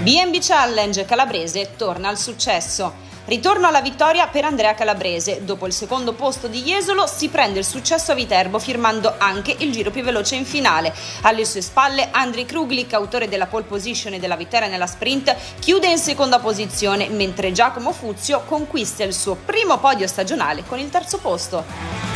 B&B Challenge Calabrese torna al successo. Ritorno alla vittoria per Andrea Calabrese. Dopo il secondo posto di Jesolo si prende il successo a Viterbo firmando anche il giro più veloce in finale. Alle sue spalle Andrej Kruglik, autore della pole position e della vittoria nella sprint, chiude in seconda posizione, mentre Giacomo Fuzio conquista il suo primo podio stagionale con il terzo posto.